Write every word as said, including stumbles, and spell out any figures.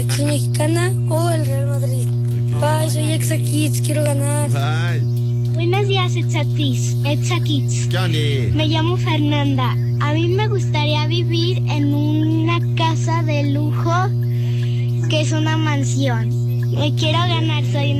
¿Soy mexicana o el Real Madrid? Bye, soy Exa Kids, quiero ganar. Bye. Buenos días, Exa Kids. Exa Kids. Johnny. Me llamo Fernanda. A mí me gustaría vivir en una casa de lujo que es una mansión. Me quiero ganar, soy